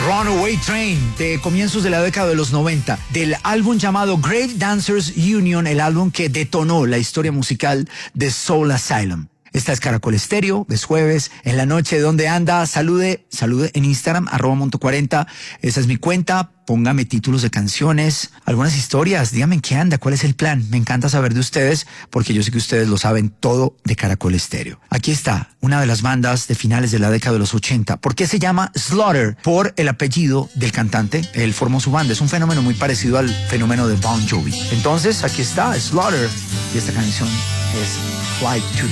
Runaway Train, de comienzos de la década de los 90, del álbum llamado Great Dancers Union, el álbum que detonó la historia musical de Soul Asylum. Esta es Caracol Estéreo, es jueves, en la noche. ¿Dónde anda? Salude en Instagram, @monto40. Esa es mi cuenta. Póngame títulos de canciones, algunas historias. Dígame en qué anda, cuál es el plan. Me encanta saber de ustedes, porque yo sé que ustedes lo saben todo de Caracol Estéreo. Aquí está una de las bandas de finales de la década de los 80. ¿Por qué se llama Slaughter? Por el apellido del cantante. Él formó su banda. Es un fenómeno muy parecido al fenómeno de Bon Jovi. Entonces, aquí está Slaughter. Y esta canción es Flight to